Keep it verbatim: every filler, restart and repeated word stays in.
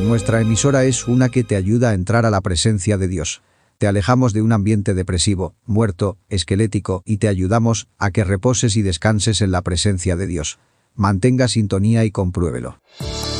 Nuestra emisora es una que te ayuda a entrar a la presencia de Dios. Te alejamos de un ambiente depresivo, muerto, esquelético y te ayudamos a que reposes y descanses en la presencia de Dios. Mantenga sintonía y compruébelo.